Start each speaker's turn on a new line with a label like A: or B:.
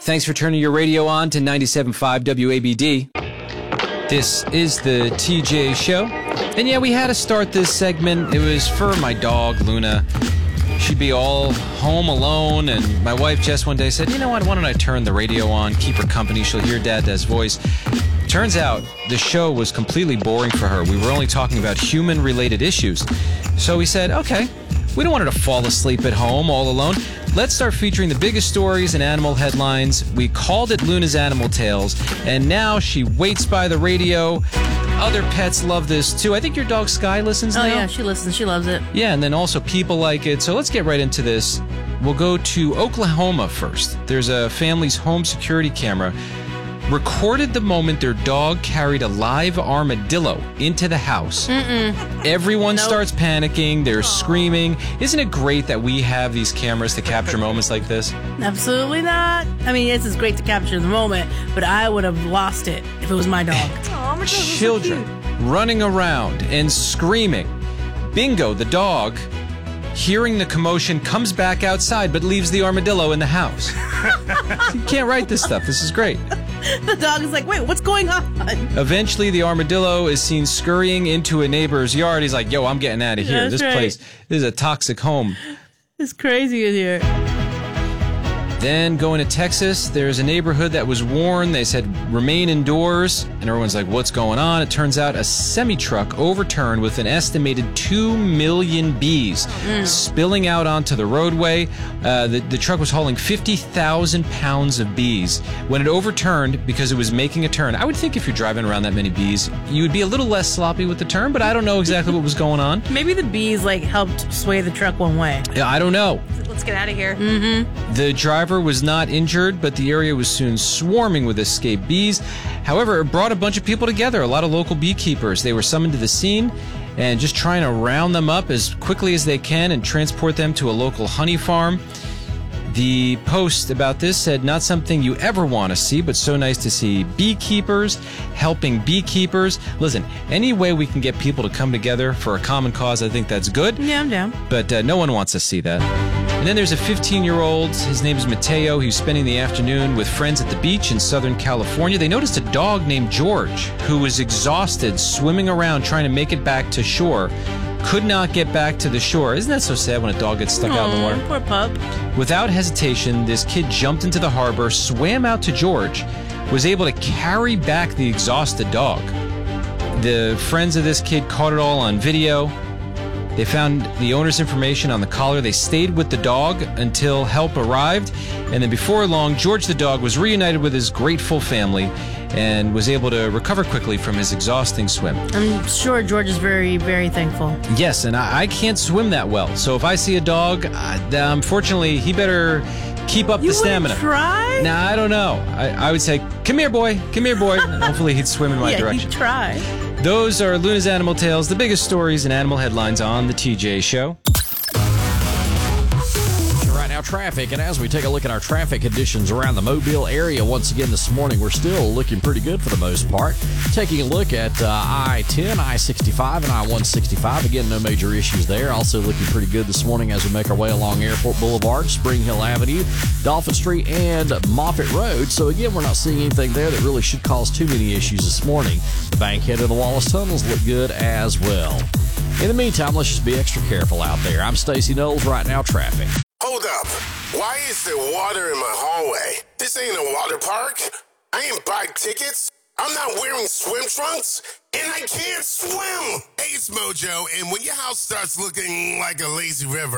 A: Thanks for turning your radio on to 97.5 WABD. This is the TJ Show. And yeah, we had to start this segment. It was for my dog, Luna. She'd be all home alone, and my wife, Jess, one day said, you know what, why don't I turn the radio on, keep her company, she'll hear Dad's voice. Turns out the show was completely boring for her. We were only talking about human-related issues. So we said, okay, we don't want her to fall asleep at home all alone. Let's start featuring the biggest stories and animal headlines. We called it Luna's Animal Tales, and now she waits by the radio. Other pets love this, too. I think your dog Sky listens now.
B: Oh, yeah, she listens. She loves it.
A: Yeah, and then also people like it. So let's get right into this. We'll go to Oklahoma first. There's a family's home security camera recorded the moment their dog carried a live armadillo into the house. Everyone starts panicking. They're screaming. Isn't it great that we have these cameras to capture moments like this?
B: Absolutely not. I mean, this is great to capture the moment, but I would have lost it if it was my dog.
A: Children running around and screaming. Bingo, the dog, hearing the commotion, comes back outside but leaves the armadillo in the house. You can't write this stuff. This is great.
B: The dog is like, wait, what's going on?
A: Eventually, the armadillo is seen scurrying into a neighbor's yard. He's like, yo, I'm getting out of here.
B: That's
A: This is a toxic home.
B: It's crazy in here.
A: Then going to Texas, there's a neighborhood that was warned. They said, remain indoors. And everyone's like, what's going on? It turns out a semi-truck overturned with an estimated 2 million bees spilling out onto the roadway. The truck was hauling 50,000 pounds of bees. When it overturned, because it was making a turn, I would think if you're driving around that many bees, you would be a little less sloppy with the turn, but I don't know exactly what was going on.
B: Maybe the bees, helped sway the truck one way.
A: Yeah, I don't know.
B: Let's get out of here.
A: The driver was not injured, but the area was soon swarming with escaped bees. However, it brought a bunch of people together, a lot of local beekeepers. They were summoned to the scene and just trying to round them up as quickly as they can and transport them to a local honey farm. The post about this said, not something you ever want to see, but so nice to see beekeepers helping beekeepers. Listen, any way we can get people to come together for a common cause, I think that's good.
B: Yeah, I'm down.
A: But no one wants to see that. And then there's a 15-year-old. His name is Mateo. He was spending the afternoon with friends at the beach in Southern California. They noticed a dog named George who was exhausted, swimming around trying to make it back to shore. Could not get back to the shore. Isn't that so sad when a dog gets stuck out in the water?
B: Poor pup.
A: Without hesitation, this kid jumped into the harbor, swam out to George, was able to carry back the exhausted dog. The friends of this kid caught it all on video. They found the owner's information on the collar. They stayed with the dog until help arrived. And then before long, George the dog was reunited with his grateful family and was able to recover quickly from his exhausting swim.
B: I'm sure George is very, very thankful.
A: Yes, and I can't swim that well. So if I see a dog, unfortunately, he better keep up the stamina.
B: You try?
A: Nah, I don't know. I would say, come here, boy. Come here, boy. And hopefully he'd swim in my direction.
B: Yeah, he'd try.
A: Those are Luna's Animal Tales, the biggest stories and animal headlines on the TJ Show.
C: Right now, traffic, and as we take a look at our traffic conditions around the Mobile area, once again this morning, we're still looking pretty good for the most part. Taking a look at I-10, I-65, and I-165. Again, no major issues there. Also looking pretty good this morning as we make our way along Airport Boulevard, Spring Hill Avenue, Dolphin Street, and Moffett Road. So again, we're not seeing anything there that really should cause too many issues this morning. The Bankhead of the Wallace Tunnels look good as well. In the meantime, let's just be extra careful out there. I'm Stacey Knowles. Right now, traffic.
D: Hold up. Why is there water in my hallway? This ain't a water park. I ain't buy tickets. I'm not wearing swim trunks. And I can't swim. Hey, it's Mojo. And when your house starts looking like a lazy river,